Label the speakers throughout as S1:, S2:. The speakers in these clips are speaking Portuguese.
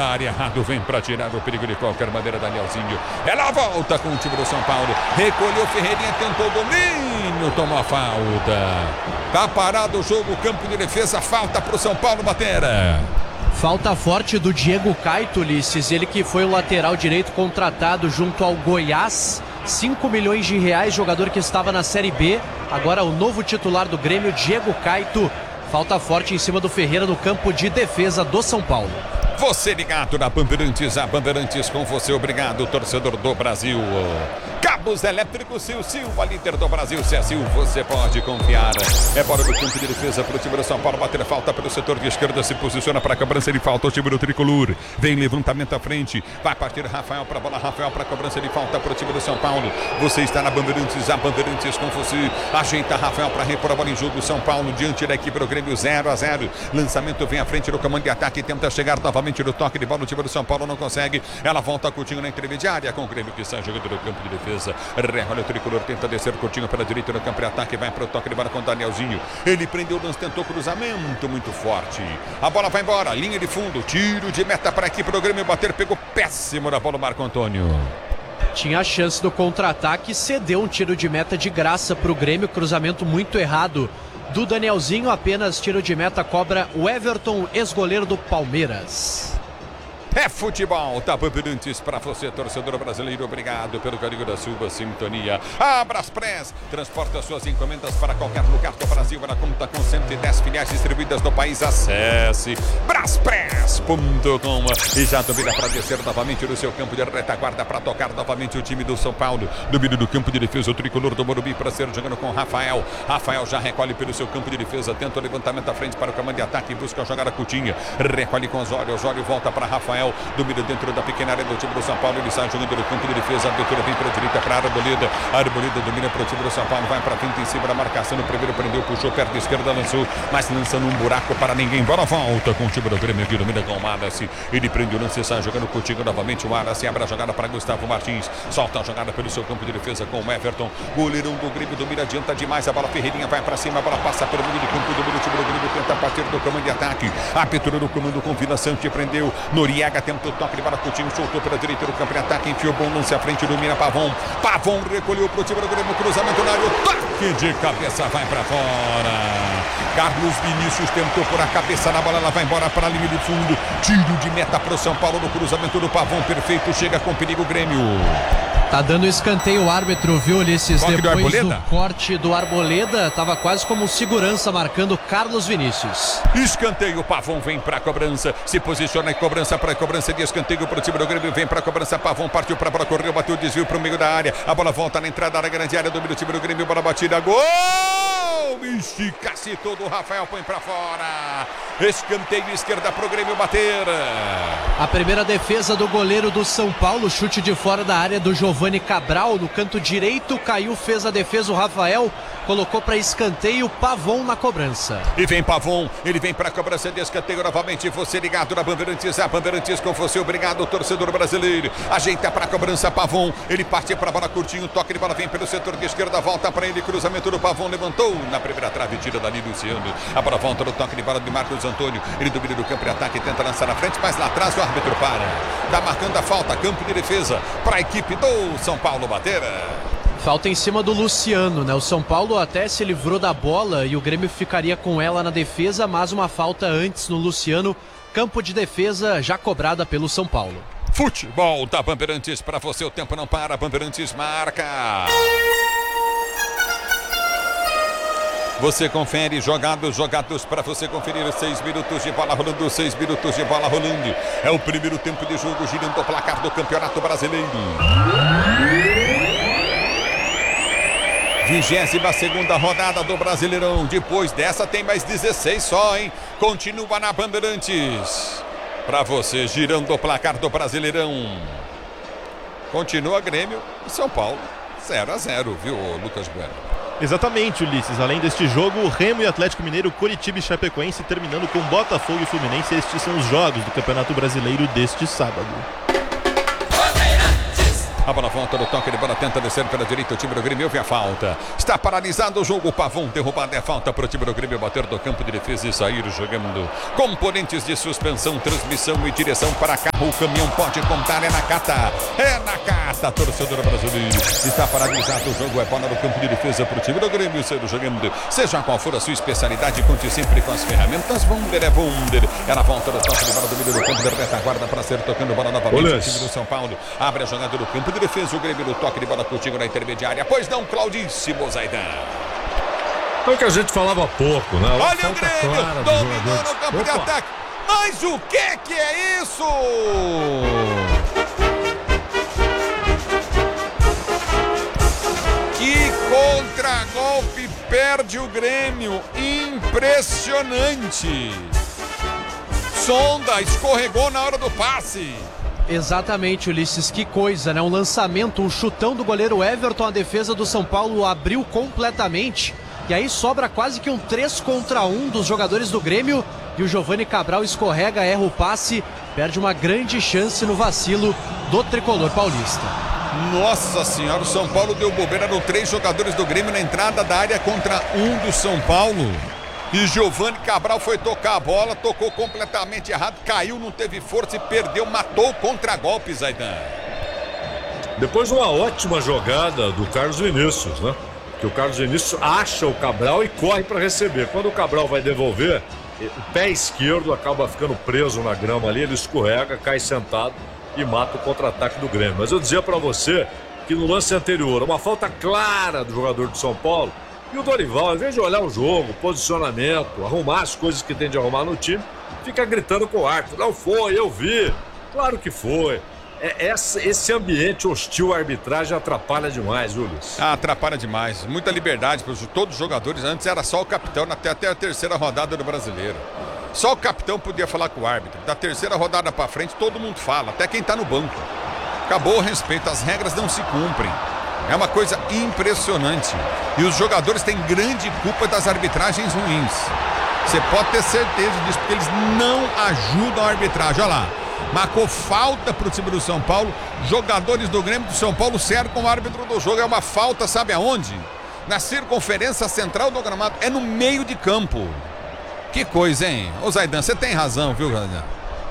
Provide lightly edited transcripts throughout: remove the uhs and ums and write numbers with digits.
S1: na área errado, vem para tirar o perigo de qualquer maneira, Danielzinho. Ela volta com o time do São Paulo. Recolheu Ferreirinha, tentou o domínio, tomou a falta. Tá parado o jogo, campo de defesa, falta pro São Paulo bater.
S2: Falta forte do Diego Caito, Ulisses, ele que foi o lateral direito contratado junto ao Goiás. 5 milhões de reais, jogador que estava na Série B. Agora o novo titular do Grêmio, Diego Caito. Falta forte em cima do Ferreira no campo de defesa do São Paulo.
S1: Você ligado na Bandeirantes, a Bandeirantes com você, obrigado, torcedor do Brasil. Cabos elétricos Silva, líder do Brasil, se é Silva, você pode confiar. É bola do campo de defesa para o time do São Paulo, bater falta pelo setor de esquerda, se posiciona para a cobrança de falta, o time do Tricolor. Vem levantamento à frente, vai partir Rafael para a bola, Rafael para a cobrança de falta para o time do São Paulo. Você está na Bandeirantes, a Bandeirantes com você. Ajeita Rafael para repor a bola em jogo, São Paulo diante da equipe do Grêmio, 0-0. Lançamento vem à frente do comando de ataque, tenta chegar novamente no toque de bola, o time do São Paulo não consegue. Ela volta Coutinho na intermediária com o Grêmio que sai jogando no campo de defesa. Recolhe o Tricolor, tenta descer Coutinho pela direita no campo de ataque, vai para o toque de bola com o Danielzinho. Ele prendeu o lance, tentou cruzamento muito forte. A bola vai embora, linha de fundo, tiro de meta para a equipe do Grêmio bater, pegou péssimo na bola o Marco Antônio.
S2: Tinha a chance do contra-ataque, cedeu um tiro de meta de graça para o Grêmio, cruzamento muito errado do Danielzinho, apenas tiro de meta cobra o Everton, ex-goleiro do Palmeiras.
S1: É futebol, tá Bandeirantes para você, torcedor brasileiro, obrigado pelo carinho da sua sintonia. A Braspress transporta suas encomendas para qualquer lugar do Brasil, ela conta com 110 filiais distribuídas no país. Acesse braspress.com e já domina para descer novamente no seu campo de retaguarda para tocar novamente o time do São Paulo. Domínio do campo de defesa, o Tricolor do Morumbi para ser jogando com Rafael. Rafael já recolhe pelo seu campo de defesa, tenta o levantamento à frente para o comando de ataque, busca jogar a Coutinho, recolhe com Osório volta para Rafael. Domina dentro da pequena área do time do São Paulo, ele sai jogando no campo de defesa, a abertura vem para a direita para a Arboleda. A Arboleda domina para o time do São Paulo, vai para frente em cima da marcação, no primeiro prendeu, puxou perto da esquerda, lançou, mas lançando um buraco para ninguém. Bola volta com o time do Grêmio que domina com o Wallace, ele prende o lance, sai jogando contigo novamente, o Wallace abre a jogada para Gustavo Martins, solta a jogada pelo seu campo de defesa com o Everton, goleirão do Grêmio domina, adianta demais, a bola Ferreirinha vai para cima, a bola passa pelo meio de campo, domina o time do Grêmio, tenta partir do comando de ataque, a abertura do comando com Vila Sante, prendeu, Noriega tentou o toque de bola, Coutinho soltou pela direita do campo de ataque, enfiou bom lance à frente, domina Pavon recolheu pro time do Grêmio, cruzamento na área, o toque de cabeça vai para fora. Carlos Vinícius tentou por a cabeça na bola, ela vai embora para a linha de fundo, tiro de meta pro São Paulo no cruzamento do Pavon, perfeito, chega com perigo o Grêmio.
S2: Tá dando escanteio o árbitro, viu, Ulisses? Depois do corte do Arboleda, tava quase como segurança marcando Carlos Vinícius.
S1: Escanteio, Pavon vem pra cobrança, se posiciona em cobrança para cobrança de escanteio pro time do Grêmio, vem pra cobrança, Pavon partiu pra bola, correu, bateu o desvio pro meio da área, a bola volta na entrada da grande área, domina o time do Grêmio, bola batida, gol! Estica-se todo, o Rafael põe pra fora, escanteio esquerda pro Grêmio bater.
S2: A primeira defesa do goleiro do São Paulo, chute de fora da área do Giovani Cabral, no canto direito, caiu, fez a defesa o Rafael, colocou para escanteio, Pavon na cobrança.
S1: E vem Pavon, ele vem para a cobrança de escanteio novamente, você ligado na Bandeirantes, a Bandeirantes com você, obrigado torcedor brasileiro, ajeita para a cobrança Pavon, ele parte para a bola curtinho, toque de bola vem pelo setor de esquerda, volta para ele, cruzamento do Pavon, levantou na primeira trave, tira dali Luciano, a bola volta no toque de bola de Marcos Antônio, ele domina do campo de ataque, tenta lançar na frente, mas lá atrás o árbitro para, tá marcando a falta, campo de defesa para a equipe do São Paulo bater.
S2: Falta em cima do Luciano, né? O São Paulo até se livrou da bola e o Grêmio ficaria com ela na defesa, mas uma falta antes no Luciano, campo de defesa já cobrada pelo São Paulo.
S1: Futebol da Bandeirantes para você, o tempo não para, Bandeirantes marca. Você confere jogados para você conferir, 6 minutos de bola rolando, 6 minutos de bola rolando. É o primeiro tempo de jogo, girando o placar do Campeonato Brasileiro. 22ª rodada do Brasileirão. Depois dessa tem mais 16 só, hein? Continua na Bandeirantes. Para você, girando o placar do Brasileirão. Continua Grêmio e São Paulo. 0-0, viu, Lucas Bueno?
S3: Exatamente, Ulisses. Além deste jogo, Remo e Atlético Mineiro, Coritiba e Chapecoense terminando com Botafogo e Fluminense. Estes são os jogos do Campeonato Brasileiro deste sábado.
S1: A bola volta no toque de bola, tenta descer pela direita o time do Grêmio, houve a falta. Está paralisado o jogo, o Pavão derrubado, é falta para o time do Grêmio bater do campo de defesa e sair jogando. Componentes de suspensão, transmissão e direção para carro, o caminhão pode contar, é na cata, torcedor brasileiro. Está paralisado o jogo, é bola no campo de defesa para o time do Grêmio, sair jogando. Seja qual for a sua especialidade, conte sempre com as ferramentas Wunder, é Wunder. Ela volta no toque de bola do meio do campo, de retaguarda para ser tocando bola novamente. O time do São Paulo abre a jogada do campo de defesa, o Grêmio no toque de bola contigo na intermediária. Pois não, Claudíssimo Zaidan.
S4: É o que a gente falava há pouco, né?
S1: Olha o Grêmio, dominou no campo de ataque. Mas o que é isso? Que contragolpe perde o Grêmio. Impressionante. Sonda escorregou na hora do passe.
S2: Exatamente, Ulisses, que coisa, né? Um lançamento, um chutão do goleiro Everton, a defesa do São Paulo abriu completamente. E aí sobra quase que um 3 contra 1 dos jogadores do Grêmio. E o Giovani Cabral escorrega, erra o passe, perde uma grande chance no vacilo do tricolor paulista.
S1: Nossa senhora, o São Paulo deu bobeira, eram 3 jogadores do Grêmio na entrada da área contra 1 do São Paulo. E Giovani Cabral foi tocar a bola, tocou completamente errado, caiu, não teve força e perdeu, matou o contra-golpe, Zaidan.
S4: Depois uma ótima jogada do Carlos Vinícius, né? Que o Carlos Vinícius acha o Cabral e corre para receber. Quando o Cabral vai devolver, o pé esquerdo acaba ficando preso na grama ali, ele escorrega, cai sentado e mata o contra-ataque do Grêmio. Mas eu dizia para você que no lance anterior, uma falta clara do jogador de São Paulo. E o Dorival, ao invés de olhar o jogo, posicionamento, arrumar as coisas que tem de arrumar no time, fica gritando com o árbitro. Não foi, eu vi. Claro que foi. Esse ambiente hostil à arbitragem atrapalha demais, Ulisses.
S1: Atrapalha demais. Muita liberdade para todos os jogadores. Antes era só o capitão, até a terceira rodada do Brasileiro. Só o capitão podia falar com o árbitro. Da terceira rodada para frente, todo mundo fala, até quem está no banco. Acabou o respeito, as regras não se cumprem. É uma coisa impressionante. E os jogadores têm grande culpa das arbitragens ruins. Você pode ter certeza disso, porque eles não ajudam a arbitragem. Olha lá, marcou falta para o time do São Paulo. Jogadores do Grêmio do São Paulo cercam o árbitro do jogo. É uma falta, sabe aonde? Na circunferência central do gramado. É no meio de campo. Que coisa, hein? Ô Zaidan, você tem razão, viu, Zaidan?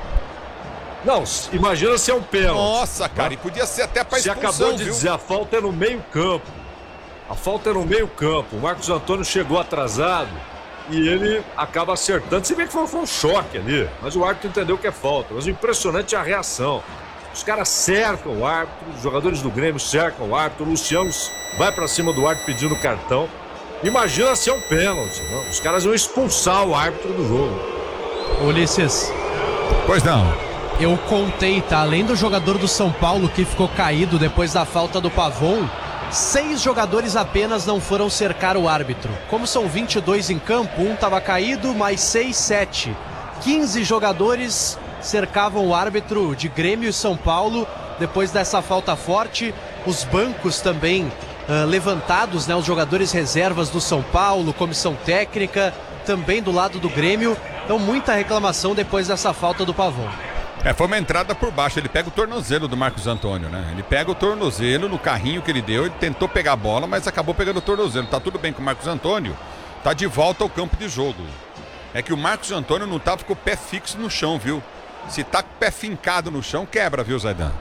S4: Não, imagina se é um pênalti.
S1: Nossa, cara, e podia ser até para expulsão,
S4: você acabou de
S1: viu?
S4: dizer, a falta é no meio campo. A falta é no meio campo. O Marcos Antônio chegou atrasado e ele acaba acertando. Se bem que foi um choque ali, mas o árbitro entendeu que é falta. Mas o impressionante é a reação. Os caras cercam o árbitro, os jogadores do Grêmio cercam o árbitro. O Luciano vai para cima do árbitro pedindo cartão. Imagina se é um pênalti. Não? Os caras vão expulsar o árbitro do jogo.
S2: Ulisses.
S1: Pois não.
S2: Eu contei, tá? Além do jogador do São Paulo que ficou caído depois da falta do Pavon, 6 jogadores apenas não foram cercar o árbitro. Como são 22 em campo, um estava caído, mais 6, 7. 15 jogadores cercavam o árbitro de Grêmio e São Paulo depois dessa falta forte. Os bancos também levantados, né? Os jogadores reservas do São Paulo, comissão técnica, também do lado do Grêmio. Então muita reclamação depois dessa falta do Pavon.
S1: Foi uma entrada por baixo, ele pega o tornozelo do Marcos Antônio, né? Ele pega o tornozelo no carrinho que ele deu, ele tentou pegar a bola, mas acabou pegando o tornozelo. Tá tudo bem com o Marcos Antônio, tá de volta ao campo de jogo. É que o Marcos Antônio não tava com o pé fixo no chão, viu? Se tá com o pé fincado no chão, quebra, viu, Zaidan?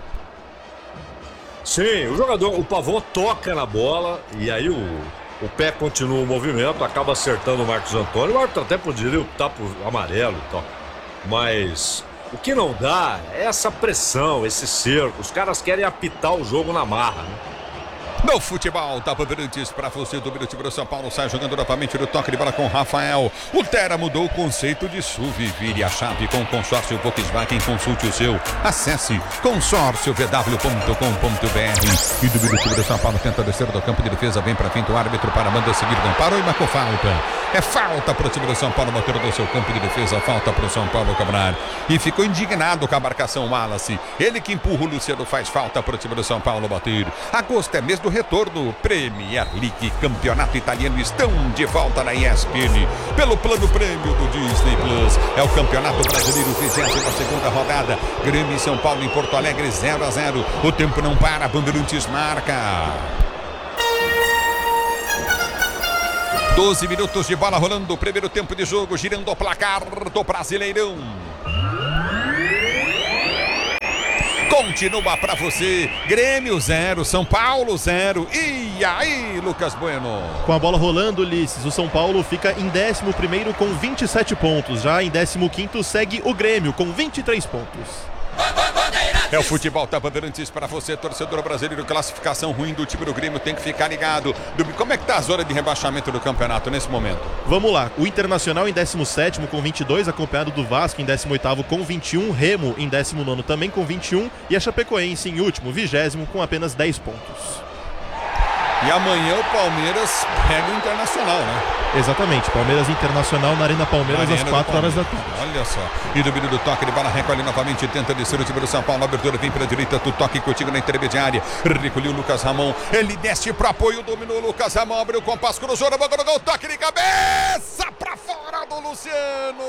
S4: Sim, o Pavon toca na bola e aí o pé continua o movimento, acaba acertando o Marcos Antônio. O árbitro até poderia optar por amarelo e tal, mas o que não dá é essa pressão, esse cerco. Os caras querem apitar o jogo na marra, né?
S1: No futebol, Tapa Brantes para você do time do São Paulo, sai jogando novamente no toque de bola com Rafael. O Tera mudou o conceito de SUV, vire a chave com o consórcio Volkswagen, consulte o seu. Acesse consórciovw.com.br. E do time do São Paulo tenta descer do campo de defesa, vem para frente o árbitro para mandar seguir, não parou e marcou falta. É falta para o time do São Paulo, bater do seu campo de defesa, falta para o São Paulo cobrar. E ficou indignado com a marcação Wallace. Ele que empurra o Luciano, faz falta para o time do São Paulo bater. Agosto é mês do do retorno. Premier League, Campeonato Italiano estão de volta na ESPN pelo plano prêmio do Disney Plus. É o Campeonato Brasileiro, 22ª rodada. Grêmio e São Paulo em Porto Alegre, 0-0. O tempo não para, Bandeirantes marca. 12 minutos de bola rolando, o primeiro tempo de jogo, girando o placar do Brasileirão. Continua pra você, Grêmio 0, São Paulo 0. E aí, Lucas Bueno?
S3: Com a bola rolando, Ulisses, o São Paulo fica em 11º com 27 pontos. Já em 15º segue o Grêmio com 23 pontos.
S1: É o futebol da Bandeirantes para você, torcedor brasileiro. Classificação ruim do time do Grêmio, tem que ficar ligado. Como é que tá a zona de rebaixamento do campeonato nesse momento?
S3: Vamos lá, o Internacional em 17º com 22, acompanhado do Vasco em 18º com 21, Remo em 19º também com 21 e a Chapecoense em último, 20º com apenas 10 pontos.
S1: E amanhã o Palmeiras pega o Internacional, né?
S3: Exatamente, Palmeiras Internacional na Arena Palmeiras às 4 horas da tarde.
S1: Olha só, e domínio do toque de bola, recolhe novamente, tenta descer o time do São Paulo, a abertura vem pela direita, do toque contigo na intermediária, recolheu o Lucas Ramon, ele desce para apoio, dominou o Lucas Ramon, abriu o compasso, cruzou, o toque de cabeça para fora do Luciano.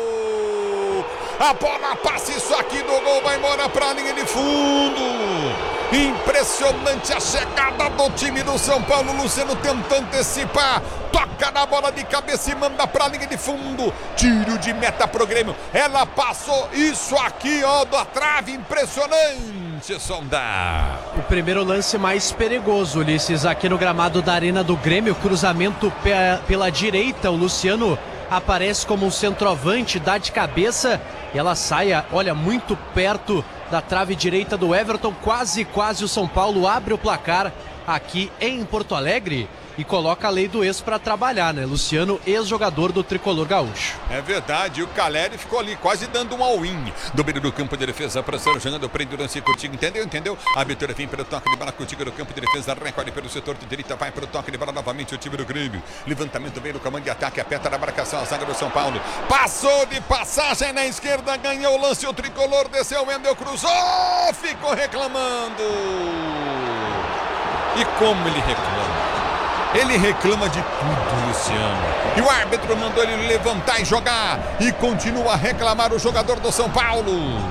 S1: A bola passa, isso aqui do gol vai embora para a linha de fundo. Impressionante a chegada do time do São Paulo. Luciano tenta antecipar, toca na bola de cabeça e manda pra linha de fundo. Tiro de meta pro Grêmio. Ela passou, isso aqui, ó, da trave, impressionante, Sonda.
S2: O primeiro lance mais perigoso, Ulisses, aqui no gramado da Arena do Grêmio. Cruzamento pela direita, o Luciano aparece como um centroavante, dá de cabeça e ela sai, olha, muito perto da trave direita do Everton. Quase o São Paulo abre o placar aqui em Porto Alegre e coloca a lei do ex para trabalhar, né? Luciano, ex-jogador do Tricolor Gaúcho.
S1: É verdade, o Caleri ficou ali quase dando um all-in. Domínio do campo de defesa, pressão, jogando, prende o lance contigo, entendeu? A abertura vem pelo toque de bola contigo no campo de defesa, recolhe pelo setor de direita, vai pelo toque de bola novamente o time do Grêmio. Levantamento veio no comando de ataque, aperta na marcação a zaga do São Paulo. Passou de passagem na esquerda, ganhou o lance, o Tricolor desceu, Wendel cruzou, ficou reclamando. E como ele reclama? Ele reclama de tudo, Luciano. E o árbitro mandou ele levantar e jogar. E continua a reclamar o jogador do São Paulo.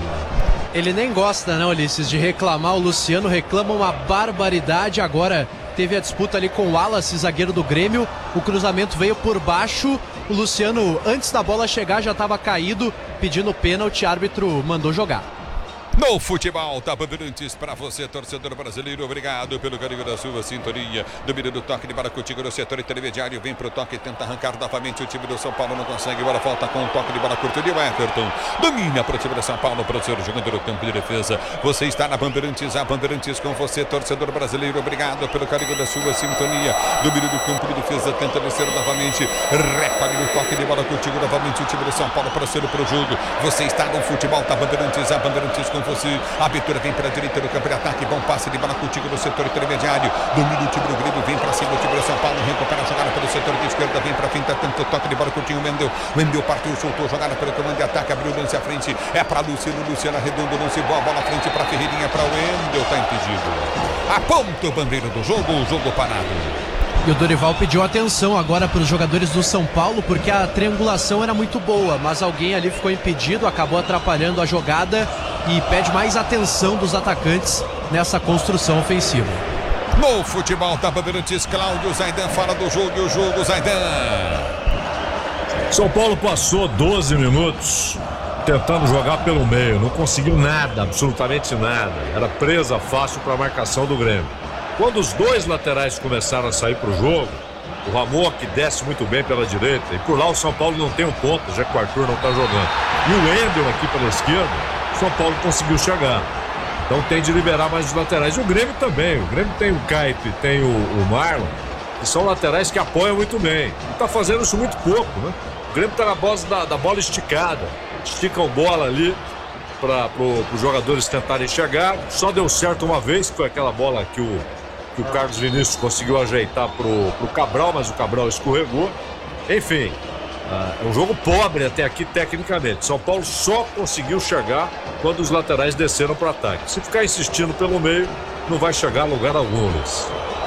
S2: Ele nem gosta, não, Ulisses, de reclamar. O Luciano reclama uma barbaridade. Agora teve a disputa ali com o Wallace, zagueiro do Grêmio. O cruzamento veio por baixo. O Luciano, antes da bola chegar, já estava caído, pedindo pênalti. O árbitro mandou jogar.
S1: No futebol da Bandeirantes para você, torcedor brasileiro, obrigado pelo carinho da sua sintonia. Domínio do toque de bola contigo no setor intermediário, vem pro toque, tenta arrancar novamente o time do São Paulo, não consegue, bola falta com o toque de bola curto de Everton. Domina para o time do São Paulo, para o seu jogador do campo de defesa. Você está na Bandeirantes, a Bandeirantes com você, torcedor brasileiro, obrigado pelo carinho da sua sintonia. Domínio do campo de defesa, tenta descer novamente, recolhe no toque de bola contigo novamente o time do São Paulo para o seu jogo. Você está no futebol da Bandeirantes, a Bandeirantes com você. A abertura vem para a direita do campo de ataque. Bom passe de bola contigo no setor intermediário. Domina o time do Grêmio, vem para cima o time do São Paulo. Recupera a jogada pelo setor de esquerda. Vem para frente, tenta toque de bola contigo. Wendel partiu, soltou, jogada pelo comando de ataque. Abriu o lance à frente. É para Luciano. Luciano arredondo, lance boa. Bola à frente para Ferreirinha, para o Wendel. Está impedido. Aponta o bandeira do jogo. O jogo parado.
S2: E o Dorival pediu atenção agora para os jogadores do São Paulo, porque a triangulação era muito boa, mas alguém ali ficou impedido, acabou atrapalhando a jogada e pede mais atenção dos atacantes nessa construção ofensiva.
S1: No futebol da Bandeirantes, Cláudio Zaidan fala do jogo e o jogo, Zaidan.
S4: São Paulo passou 12 minutos tentando jogar pelo meio, não conseguiu nada, absolutamente nada. Era presa fácil para a marcação do Grêmio. Quando os dois laterais começaram a sair para o jogo, o Ramon, que desce muito bem pela direita, e por lá o São Paulo não tem um ponto, já que o Arthur não está jogando. E o Wendel aqui pela esquerda, o São Paulo conseguiu chegar. Então tem de liberar mais os laterais. E o Grêmio também. O Grêmio tem o Caipe, tem o Marlon, que são laterais que apoiam muito bem. E está fazendo isso muito pouco, né? O Grêmio está na base da bola esticada. Esticam bola ali para os jogadores tentarem chegar. Só deu certo uma vez, que foi aquela bola que o Carlos Vinícius conseguiu ajeitar pro Cabral, mas o Cabral escorregou. Enfim, é um jogo pobre até aqui tecnicamente. São Paulo só conseguiu chegar quando os laterais desceram para o ataque. Se ficar insistindo pelo meio, não vai chegar a lugar algum.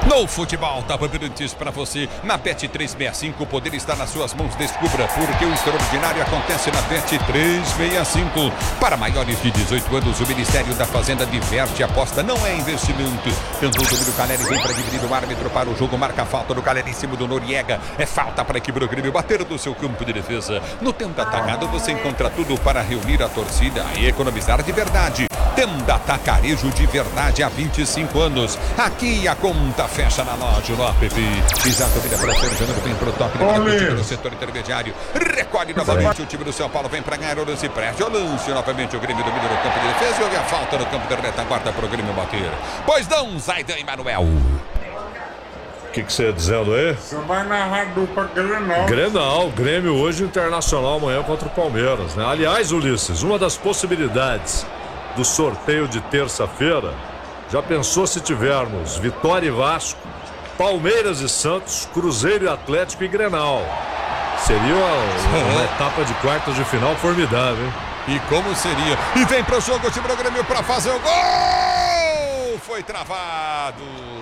S1: No futebol da Bandeirantes para você. Na Bet365 o poder está nas suas mãos. Descubra porque o extraordinário acontece na Bet365. Para maiores de 18 anos, o Ministério da Fazenda diverte. Aposta não é investimento. Tentou o domínio, Caleri vem para dividir o árbitro para o jogo. Marca a falta do Caleri em cima do Noriega. É falta para a equipe do Grêmio bater do seu campo de defesa. No tempo atacado você encontra tudo para reunir a torcida e economizar de verdade. Tenda Atacarejo de verdade há 25 anos. Aqui a conta fecha na loja, no app. Exato, vira para ser jogando bem pro toque. No setor intermediário. Recolhe novamente o time do São Paulo. Vem para ganhar o lance preste. O lance novamente. O Grêmio domina no campo de defesa. E houve a falta no campo da retaguarda para o Grêmio bater. Pois não, Zaidan e Manuel.
S4: O que você ia dizendo aí?
S5: Você vai narrar dupla Grenal.
S4: Grenal, Grêmio hoje, Internacional amanhã contra o Palmeiras, né? Aliás, Ulisses, uma das possibilidades do sorteio de terça-feira, já pensou se tivermos Vitória e Vasco, Palmeiras e Santos, Cruzeiro e Atlético e Grenal? Seria uma etapa de quartas de final formidável, hein?
S1: E como seria? E vem pro jogo o time do Grêmio para fazer o gol! Foi travado.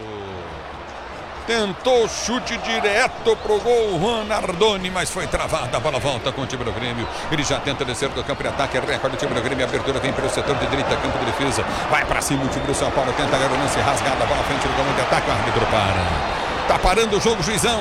S1: Tentou chute direto pro gol, Juan Nardoni, mas foi travada. A bola volta com o time do Grêmio. Ele já tenta descer do campo de ataque. Recorde o time do Grêmio. A abertura vem pelo setor de direita, campo de defesa. Vai pra cima o time do São Paulo. Tenta ganhar o lance rasgado. A bola frente do campo de ataque. O árbitro para. Tá parando o jogo, juizão.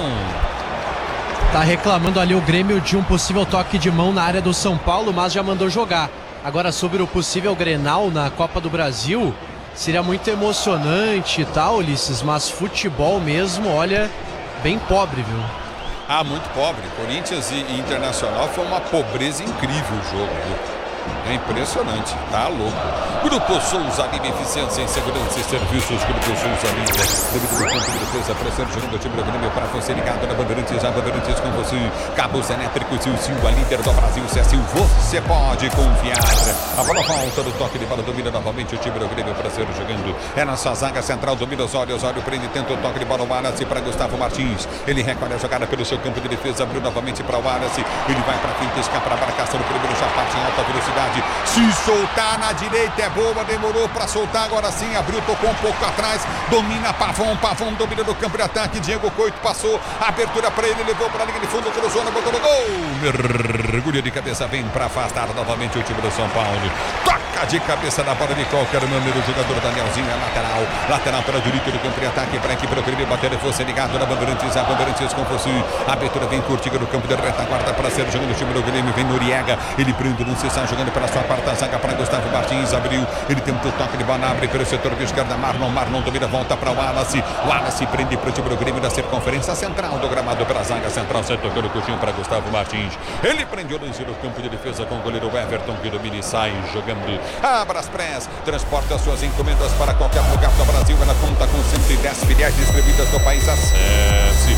S2: Tá reclamando ali o Grêmio de um possível toque de mão na área do São Paulo, mas já mandou jogar. Agora sobre o possível Grenal na Copa do Brasil. Seria muito emocionante e tal, Ulisses, mas futebol mesmo, olha, bem pobre, viu?
S1: Ah, muito pobre. Corinthians e Internacional foi uma pobreza incrível o jogo, viu? É impressionante, tá louco. Grupo Souza Lima, eficiência em segurança e serviços. Grupo Souza Lima, devido do campo de defesa, pressão jogando o time do Grêmio para você ligado na Bandeirantes, a Bandeirantes com você. Cabos elétricos e o Silva, líder do Brasil, Cecil, você pode confiar. A bola volta do toque de bola, domina novamente o time do Grêmio para ser jogando. É na sua zaga central, domina Osório prende, tenta o toque de bola, o Wallace para Gustavo Martins. Ele recolhe a jogada pelo seu campo de defesa, abriu novamente para o Wallace. Ele vai para frente, escapa para a marcação do primeiro, já parte em alta velocidade. Se soltar na direita é boa, demorou para soltar, agora sim, abriu, tocou um pouco atrás, domina Pavão domina no campo de ataque, Diego Coito passou, abertura para ele, levou para a linha de fundo, cruzou na boca do gol, mergulho de cabeça, vem para afastar novamente o time do São Paulo, toca de cabeça na bola de qualquer maneira, o jogador Danielzinho é lateral pela direita do campo de ataque, para a equipe do Grêmio bater, fosse ligado na Bandeirantes, a Bandeirantes com você, a abertura vem curtida no campo de retaguarda para ser jogando o time do Grêmio, vem Noriega, ele prende, não se sai jogando pela sua quarta zaga para Gustavo Martins, abriu, ele tenta o toque de bola, abre pelo setor de esquerda, Marlon domina, volta para o Wallace prende para o time do Grêmio da circunferência central do gramado pela zaga central, sai tocando o coxinho para Gustavo Martins, ele prende o lance no campo de defesa com o goleiro Everton, que domina e sai jogando. A Braspress transporta suas encomendas para qualquer lugar do Brasil, ela conta com 110 filiais distribuídas no país, acesse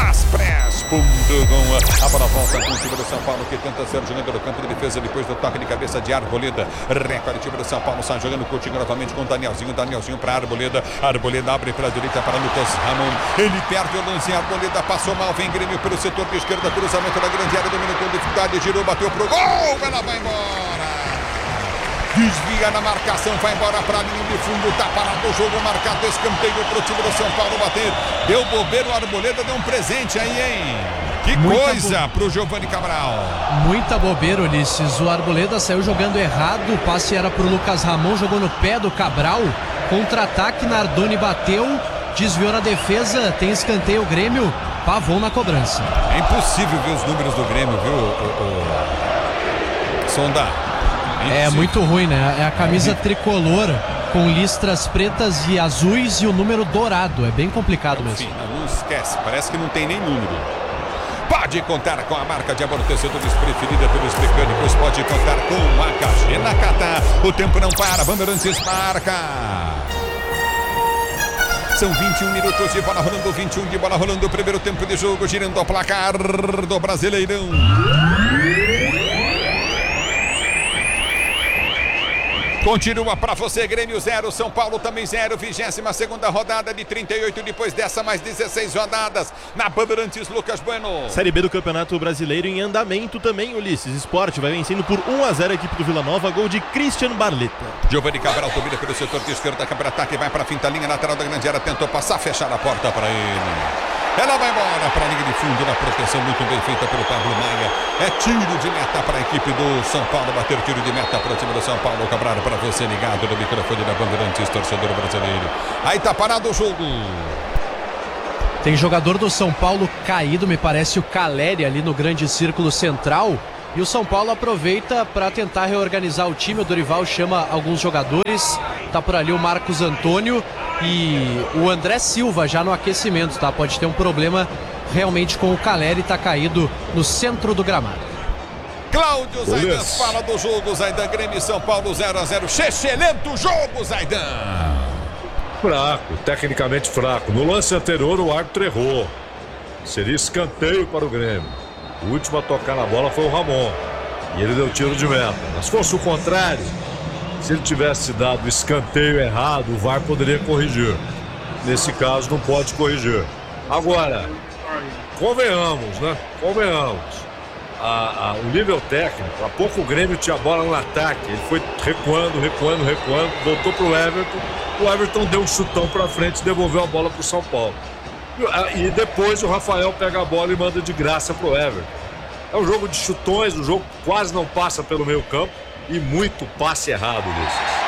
S1: braspress.com. A bola volta com o time do São Paulo, que tenta ser jogando no campo de defesa depois do toque de cabeça de Arboleda. Recolhe o time do São Paulo, sai jogando Coutinho novamente com Danielzinho para Arboleda. Arboleda abre pela direita para Lucas Ramon. Ele perde o lance, Arboleda passou mal, vem Grêmio pelo setor de esquerda, cruzamento da grande área, domina com dificuldade, girou, bateu pro gol, ela vai embora. Desvia na marcação, vai embora para a linha de fundo, tá parado o jogo, marcado escanteio para o time do São Paulo bater. Deu bobeiro, o Arboleda deu um presente aí, hein? Que coisa pro Giovani Cabral.
S2: Muita bobeira, Ulisses. O Arboleda saiu jogando errado, o passe era pro Lucas Ramon, jogou no pé do Cabral. Contra-ataque, Nardoni bateu, desviou na defesa, tem escanteio o Grêmio, Pavão na cobrança.
S1: É impossível ver os números do Grêmio, viu, Sonda?
S2: É muito ruim, né? É a camisa tricolor com listras pretas e azuis e o número dourado. É bem complicado mesmo.
S1: Enfim, não esquece, parece que não tem nem número. Pode contar com a marca de amortecedores preferida pelos mecânicos. Pode contar com a KG Nakata. O tempo não para, Bandeirantes marca. São 21 minutos de bola rolando, 21 de bola rolando. O primeiro tempo de jogo, girando o placar do Brasileirão. Continua para você, Grêmio 0, São Paulo também 0, 22ª rodada de 38, depois dessa mais 16 rodadas, na Bandeirantes, Lucas Bueno.
S3: Série B do Campeonato Brasileiro em andamento também, Ulisses. Sport vai vencendo por 1-0 a equipe do Vila Nova, gol de Christian Barletta.
S1: Giovanni Cabral domina pelo setor de esquerda, contra-ataque, vai para a finta linha lateral da grande área, tentou passar, fechar a porta para ele. Ela vai embora para a linha de fundo, na proteção muito bem feita pelo Pablo Maia. É tiro de meta para a equipe do São Paulo, bater tiro de meta para o time do São Paulo. Cabral para você ligado no microfone da Bandeirantes, torcedor brasileiro. Aí tá parado o jogo.
S2: Tem jogador do São Paulo caído, me parece o Caleri ali no grande círculo central. E o São Paulo aproveita para tentar reorganizar o time. O Dorival chama alguns jogadores. Tá por ali o Marcos Antônio e o André Silva já no aquecimento, tá? Pode ter um problema realmente com o Caleri, tá caído no centro do gramado.
S1: Cláudio Zaidan fala do jogo. Zaidan, Grêmio e São Paulo 0-0. Excelente jogo, Zaidan.
S4: Fraco, tecnicamente fraco. No lance anterior o árbitro errou. Seria escanteio para o Grêmio. O último a tocar na bola foi o Ramon. E ele deu tiro de meta. Mas se fosse o contrário, se ele tivesse dado o escanteio errado, o VAR poderia corrigir. Nesse caso não pode corrigir. Agora, convenhamos, né? Convenhamos. O nível técnico, há pouco o Grêmio tinha a bola no ataque. Ele foi recuando, voltou para o Everton. O Everton deu um chutão para frente e devolveu a bola para o São Paulo. E depois o Rafael pega a bola e manda de graça pro Everton. É um jogo de chutões, o jogo quase não passa pelo meio campo e muito passe errado, Ulisses.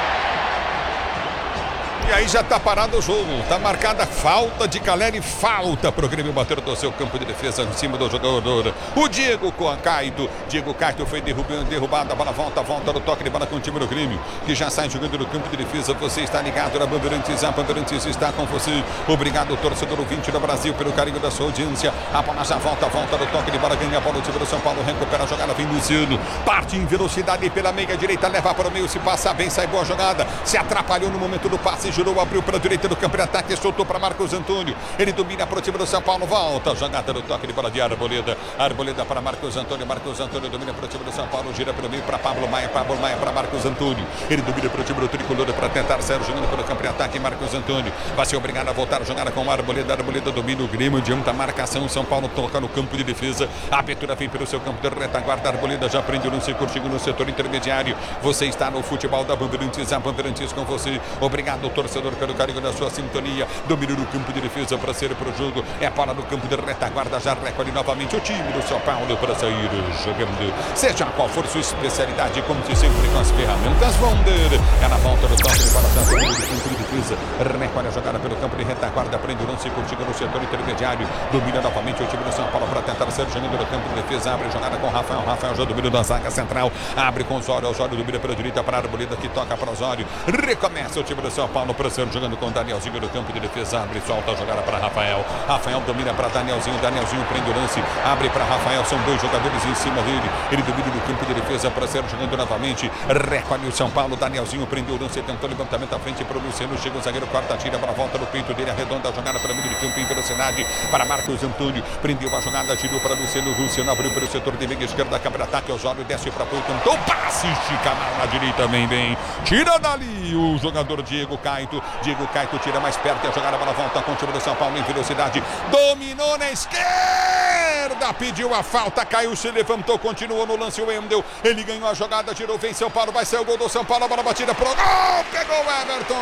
S1: E aí já tá parado o jogo, tá marcada falta de Caleri, falta pro Grêmio bater do seu campo de defesa em cima do jogador, o Diego Caito. Diego Caito foi derrubado, a bola volta no toque de bola com o time do Grêmio, que já sai jogando no campo de defesa. Você está ligado na Bandeirantes, a Bandeirantes está com você. Obrigado, torcedor ouvinte do Brasil, pelo carinho da sua audiência. A bola já volta no toque de bola, ganha a bola, o time do São Paulo recupera a jogada, vem Luciano, parte em velocidade pela meia direita, leva para o meio, se passar bem, sai boa jogada, se atrapalhou no momento do passe, girou, abriu para a direita do campo de ataque, soltou para Marcos Antônio. Ele domina para o time do São Paulo, volta a jogada no toque de bola de Arboleda. Arboleda para Marcos Antônio. Marcos Antônio domina para o time do São Paulo, gira pelo meio para Pablo Maia. Pablo Maia para Marcos Antônio. Ele domina para o time do Tricolor para tentar sair jogando pelo campo de ataque. Marcos Antônio vai ser obrigado a voltar a jogada com Arboleda. Arboleda domina o Grêmio, adianta a marcação. São Paulo toca no campo de defesa. A abertura vem pelo seu campo de retaguarda. Arboleda já prende o lance curtinho no setor intermediário. Você está no futebol da Bandeirantes, a Bandeirantes com você. Obrigado, torcedor, pelo carinho da sua sintonia. Domínio no campo de defesa para ser pro jogo. É para no campo de retaguarda. Já recolhe novamente o time do São Paulo para sair jogando. Seja qual for sua especialidade, conte sempre com as ferramentas Wonder. Ela volta no toque de bola. Domínio do campo de defesa. Recolhe a jogada pelo campo de retaguarda. Prende o lance curtinho no setor intermediário. Domina novamente o time do São Paulo para tentar ser jogando no campo de defesa. Abre a jogada com Rafael. Rafael já domina da zaga central. Abre com Osório. Osório domina pela direita para a Arboleda, que toca para Osório. Recomeça o time do São Paulo para ser jogando com Danielzinho no campo de defesa, abre, solta a jogada para Rafael. Rafael domina para Danielzinho, Danielzinho prende o lance, abre para Rafael, são dois jogadores em cima dele. Ele domina no campo de defesa para ser jogando novamente. Recolhe o São Paulo, Danielzinho prendeu o lance, tentou levantamento à frente para o Luciano, chega o zagueiro, corta, tira para a volta no peito dele, arredonda a jogada para o meio de campo em velocidade para Marcos Antônio, prendeu a jogada, tirou para Luciano, Luciano abriu para o setor de meia esquerda, câmera ataque, Osório desce para apoio, tentou passe, estica a mão na direita, bem, tira dali o jogador Diego Caito. Diego Caito tira mais perto e a jogada para a volta com o time do São Paulo em velocidade. Dominou na esquerda, pediu a falta, caiu, se levantou, continuou no lance o Wendel. Ele ganhou a jogada, tirou, vem São Paulo, vai ser o gol do São Paulo, a bola batida pro gol, pegou o Everton.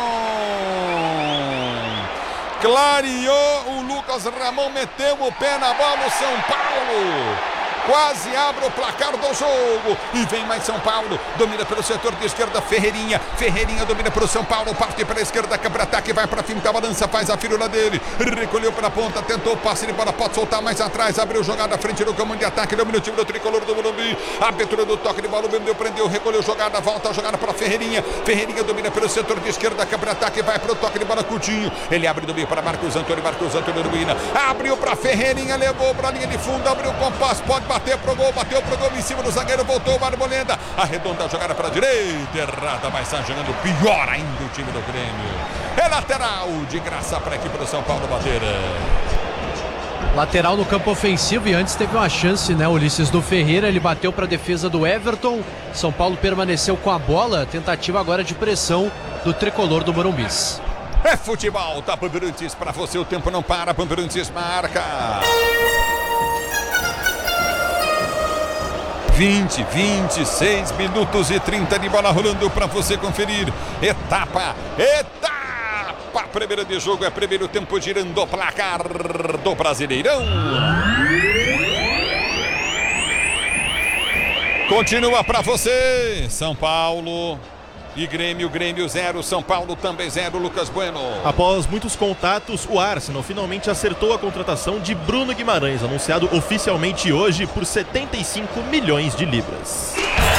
S1: Clareou, o Lucas Ramon meteu o pé na bola, o São Paulo quase abre o placar do jogo. E vem mais São Paulo. Domina pelo setor de esquerda. Ferreirinha. Ferreirinha domina para o São Paulo. Parte para a esquerda. Câmara ataque. Vai para a finta. Balança. Faz a firula dele. Recolheu para a ponta. Tentou o passe de bola. Pode soltar mais atrás. Abriu jogada à frente do comando de ataque. Domina o time do Tricolor do Morumbi. Abertura do toque de bola. O prendeu. Recolheu jogada. Volta a jogada para Ferreirinha. Ferreirinha domina pelo setor de esquerda. Câmara ataque. Vai para o toque de bola. Coutinho. Ele abre do meio para Marcos Antônio. Marcos Antônio domina. Abriu para Ferreirinha. Levou para a linha de fundo. Abriu o compasso. Pode bater pro gol. Bateu pro gol em cima do zagueiro, voltou o Arboleda, arredonda a jogada para a direita, errada, mas está jogando pior ainda o time do Grêmio. É lateral de graça para a equipe do São Paulo bater.
S2: Lateral no campo ofensivo e antes teve uma chance, né, Ulisses, do Ferreira, ele bateu para a defesa do Everton, São Paulo permaneceu com a bola, tentativa agora de pressão do tricolor do Morumbis.
S1: É futebol, tá Bandeirantes para você, o tempo não para, Bandeirantes marca. 26 minutos e 30 de bola rolando para você conferir. Etapa. Primeira de jogo, é primeiro tempo girando o placar do Brasileirão. Continua para você, São Paulo e Grêmio 0, São Paulo também 0, Lucas Bueno.
S3: Após muitos contatos, o Arsenal finalmente acertou a contratação de Bruno Guimarães, anunciado oficialmente hoje por 75 milhões de libras.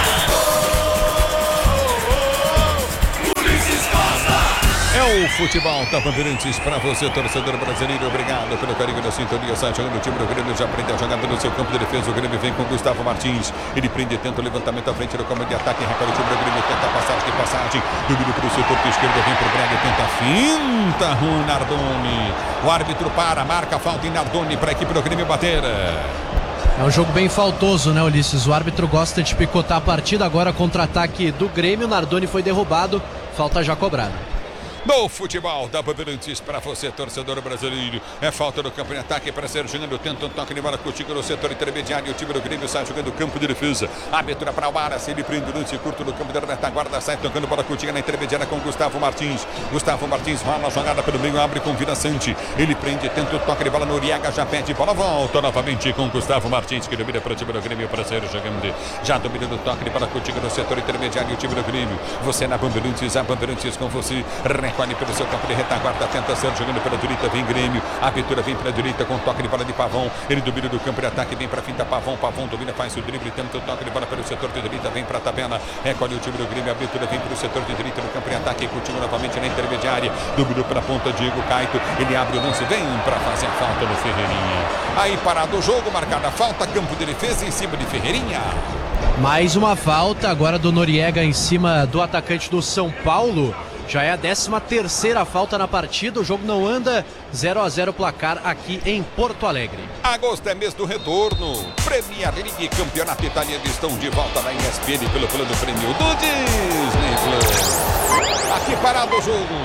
S1: É o futebol da Bandeirantes para você, torcedor brasileiro. Obrigado pelo carinho da sintonia. Sai jogando o time do Grêmio, já prende a jogada no seu campo de defesa. O Grêmio vem com Gustavo Martins. Ele prende, tenta o levantamento à frente do campo de ataque. Recolhe o time do Grêmio, tenta a passagem. Domínio para o setor esquerdo, vem para o Braga, tenta finta. Rui Nardoni. O árbitro marca a falta em Nardoni para a equipe do Grêmio bater.
S2: É um jogo bem faltoso, né, Ulisses? O árbitro gosta de picotar a partida. Agora contra-ataque do Grêmio. Nardoni foi derrubado. Falta já cobrada.
S1: No futebol da Bandeirantes para você, torcedor brasileiro. É falta do campo de ataque para ser jogando. Tenta um toque de bola contigo no setor intermediário. O time do Grêmio sai jogando campo de defesa. Abertura para o Aras. Ele prende o lance curto no campo da retaguarda. Sai tocando bola contigo na intermediária com Gustavo Martins. Gustavo Martins rola a jogada pelo meio. Abre com Vila Sante. Ele prende, tenta o toque de bola no Uriaga. Já pede bola. Volta novamente com Gustavo Martins, que domina para o time do Grêmio para ser jogando. Já domina o toque de bola contigo no setor intermediário. O time do Grêmio. Você na Bandeirantes. A Bandeirantes com você. Recolhe pelo seu campo de retaguarda, tenta ser jogando pela direita, vem Grêmio, a abertura vem pela direita com toque de bola de Pavão, ele domina do campo de ataque, vem para finta Pavão domina, faz o drible, tenta o toque de bola pelo setor de direita, vem para a tabela, recolhe o time do Grêmio, a abertura vem para o setor de direita no campo de ataque, continua novamente na intermediária, dominou pela ponta Diego Caito, ele abre o lance, vem para fazer a falta do Ferreirinha. Aí parado o jogo, marcada a falta, campo de defesa em cima de Ferreirinha.
S2: Mais uma falta agora do Noriega em cima do atacante do São Paulo. Já é a 13ª falta na partida, o jogo não anda, 0-0 placar aqui em Porto Alegre.
S1: Agosto é mês do retorno, Premier League, campeonato italiano, estão de volta na ESPN pelo plano prêmio do Disney Plus. Aqui parado o jogo.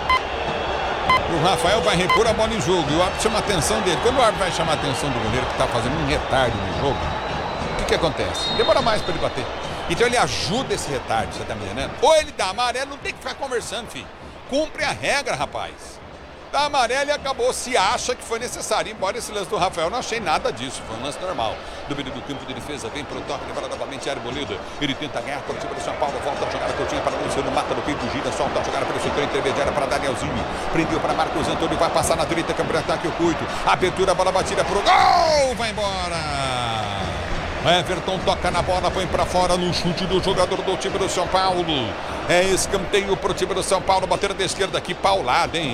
S1: O Rafael vai repor a bola em jogo e o árbitro chama a atenção dele. Quando o árbitro vai chamar a atenção do goleiro que está fazendo um retardo no jogo, o que acontece? Demora mais para ele bater. Então ele ajuda esse retardo, você tá me entendendo? Ou ele dá amarelo, não tem que ficar conversando, filho. Cumpre a regra, rapaz. Dá amarelo e acabou, se acha que foi necessário. Embora esse lance do Rafael, não achei nada disso, foi um lance normal. Domínio do campo de defesa, vem pro toque, levada novamente Arboleda. Ele tenta ganhar por cima do São Paulo, volta a jogada curtinha para Luciano, mata no peito, gira, solta a jogada pelo setor intermediário para Danielzinho. Prendeu para Marcos Antônio, vai passar na direita, campo de ataque, o Cuito. Abertura, bola batida pro gol, vai embora. Everton toca na bola, põe pra fora no chute do jogador do time do São Paulo. É escanteio pro time do São Paulo, bater da esquerda aqui, paulada, hein?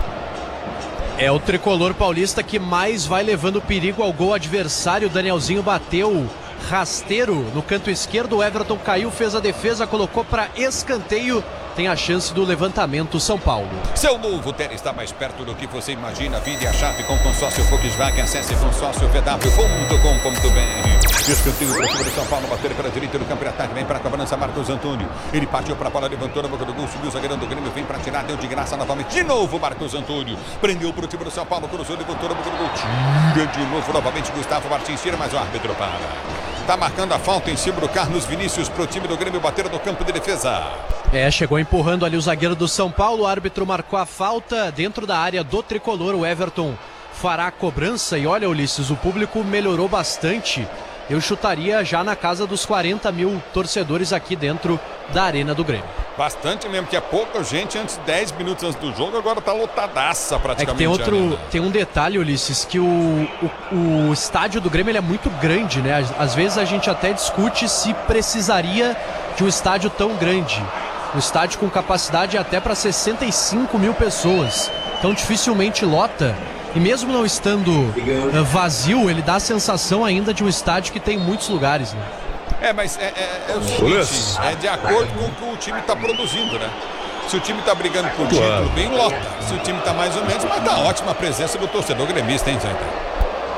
S2: É o tricolor paulista que mais vai levando perigo ao gol adversário. O Danielzinho bateu rasteiro no canto esquerdo, o Everton caiu, fez a defesa, colocou para escanteio. Tem a chance do levantamento São Paulo.
S1: Seu novo Tele está mais perto do que você imagina. Vire a chave com consórcio Volkswagen. Acesse consórciovw.com.br. Escanteio para o time do São Paulo. Bater pela direita do campo de ataque. Vem para a cobrança Marcos Antônio. Ele partiu para a bola, levantou na boca do gol. Subiu o zagueirão do Grêmio. Vem para tirar. Deu de graça novamente. De novo Marcos Antônio. Prendeu para o time do São Paulo. Cruzou, levantou na boca do gol. Tira de novo novamente Gustavo Martins. Tira, mas o árbitro para. Está marcando a falta em cima do Carlos Vinícius para o time do Grêmio bater no campo de defesa.
S2: Chegou empurrando ali o zagueiro do São Paulo, o árbitro marcou a falta dentro da área do tricolor, o Everton fará a cobrança e olha, Ulisses, o público melhorou bastante, eu chutaria já na casa dos 40 mil torcedores aqui dentro da Arena do Grêmio.
S1: Bastante mesmo, que é pouca gente, 10 minutos antes do jogo, agora tá lotadaça praticamente.
S2: É que tem um detalhe, Ulisses, que o estádio do Grêmio ele é muito grande, né? Às vezes a gente até discute se precisaria de um estádio tão grande. Um estádio com capacidade até para 65 mil pessoas. Então dificilmente lota. E mesmo não estando vazio, ele dá a sensação ainda de um estádio que tem muitos lugares, né?
S1: Mas é o seguinte, é de acordo com o que o time está produzindo, né? Se o time está brigando por título, bem lota. Se o time está mais ou menos, mas tá ótima a presença do torcedor gremista, hein, Zé?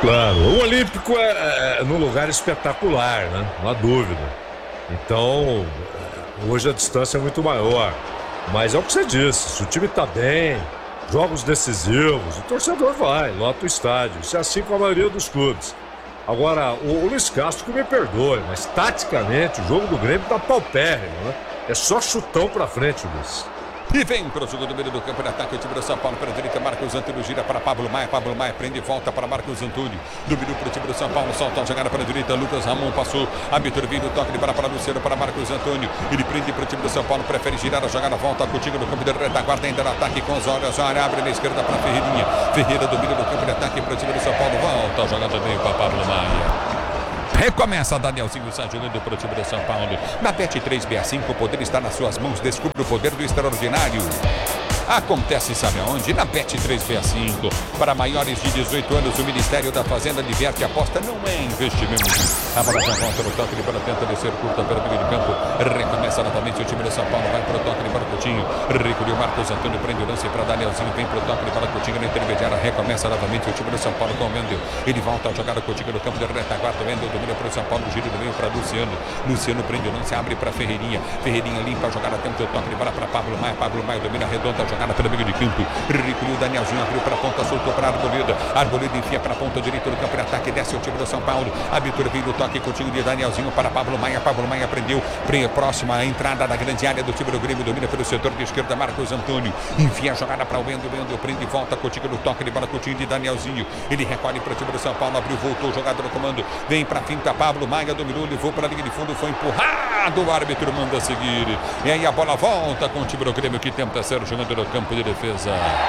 S4: Claro, o Olímpico é num lugar espetacular, né? Não há dúvida. Então, hoje a distância é muito maior. Mas é o que você disse, se o time tá bem, jogos decisivos, o torcedor vai, lota o estádio. Isso é assim com a maioria dos clubes. Agora, o Luiz Castro que me perdoe, mas taticamente o jogo do Grêmio tá paupérrimo, né? É só chutão pra frente, Luiz.
S1: E vem para o jogo do meio do campo de ataque. O time do São Paulo para a direita. Marcos Antônio gira para Pablo Maia. Pablo Maia prende e volta para Marcos Antônio. Dominou para o time do São Paulo. Solta a jogada para a direita. Lucas Ramon passou. Árbitro vindo. Toque de bola para Luciano. Para Marcos Antônio. Ele prende para o time do São Paulo. Prefere girar a jogada. Volta contigo no campo de retaguarda. Ainda no ataque com os olhos. Abre na esquerda para Ferreirinha. Ferreira domina no campo de ataque para o time do São Paulo. Volta a jogada meio para Pablo Maia. Recomeça, Danielzinho está jogando para o time do São Paulo. Na Bet365, o poder está nas suas mãos. Descubra o poder do extraordinário. Acontece, sabe aonde? Na Bet365. Para maiores de 18 anos, o Ministério da Fazenda diverte. Aposta não é investimento. A bola já volta no toque de bola, tenta descer curta pelo meio de campo. Recomeça novamente o time do São Paulo. Vai para o toque de bola, Coutinho. Recolheu Marcos Antônio, prende o lance para Danielzinho. Vem para o toque de bola, Coutinho na intermediária. Recomeça novamente o time do São Paulo com o Wendel. Ele volta a jogar o Coutinho no campo de retaguarda. O Wendel domina para o São Paulo. Giro do meio para Luciano. Luciano prende o lance, abre para Ferreirinha. Ferreirinha limpa a jogada, tenta o toque de bola para Pablo Maia. Pablo Maia domina redonda. Jogada pelo meio de campo. Recolheu Danielzinho, abriu para a ponta, soltou para Arboleda. Arboleda enfia para a ponta direita do campo de ataque. Desce o time do São Paulo. Abertura vem do toque contigo de Danielzinho para Pablo Maia. Pablo Maia prendeu. Próxima a entrada da grande área do time do Grêmio. Domina pelo setor de esquerda. Marcos Antônio enfia a jogada para o Wendel. Wendel prende e volta contigo no toque de bola. Contigo de Danielzinho. Ele recolhe para o time do São Paulo. Abriu, voltou. Jogada no comando. Vem para a finta. Pablo Maia dominou. Levou para a linha de fundo. Foi empurrado. O árbitro manda seguir. E aí a bola volta com o time do Grêmio que tenta ser jogando no campo de defesa.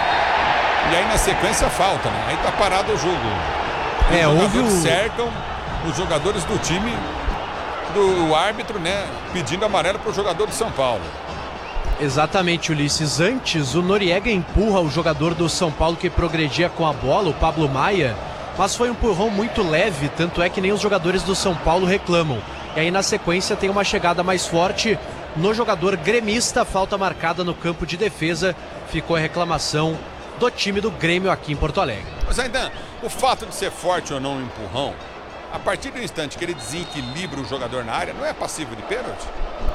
S1: E aí na sequência falta, né? Aí tá parado o jogo. Os cercam os jogadores do time do árbitro, né? Pedindo amarelo para o jogador de São Paulo.
S2: Exatamente, Ulisses. Antes, o Noriega empurra o jogador do São Paulo que progredia com a bola, o Pablo Maia, mas foi um empurrão muito leve, tanto é que nem os jogadores do São Paulo reclamam. E aí na sequência tem uma chegada mais forte no jogador gremista, falta marcada no campo de defesa, ficou a reclamação do time do Grêmio aqui em Porto Alegre.
S1: Mas ainda, o fato de ser forte ou não um empurrão, a partir do instante que ele desequilibra o jogador na área, não é passível de pênalti?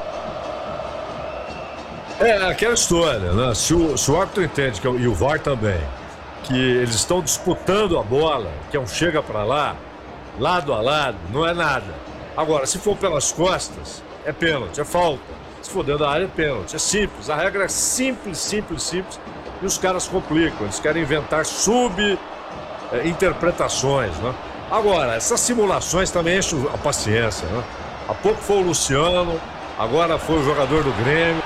S4: É aquela história, né? Se o árbitro entende, e o VAR também, que eles estão disputando a bola, que é um chega para lá, lado a lado, não é nada. Agora, se for pelas costas, é pênalti, é falta. Se for dentro da área, é pênalti. É simples, a regra é simples. E os caras complicam, eles querem inventar interpretações, né? Agora, essas simulações também enchem a paciência, né? Há pouco foi o Luciano, agora foi o jogador do Grêmio.